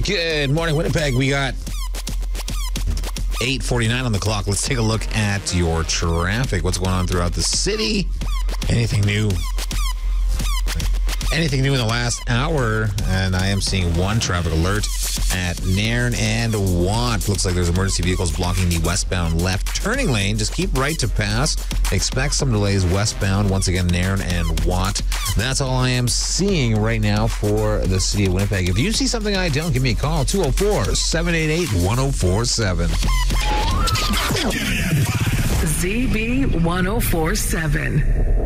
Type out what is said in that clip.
Good morning, Winnipeg. We got 8:49 on the clock. Let's take a look at your traffic. What's going on throughout the city? Anything new? Anything new in the last hour? And I am seeing one traffic alert at Nairn and Watt. Looks like there's emergency vehicles blocking the westbound left turning lane. Just keep right to pass. Expect some delays westbound. Once again, Nairn and Watt. That's all I am seeing right now for the city of Winnipeg. If you see something I don't, give me a call. 204-788-1047. ZB 1047.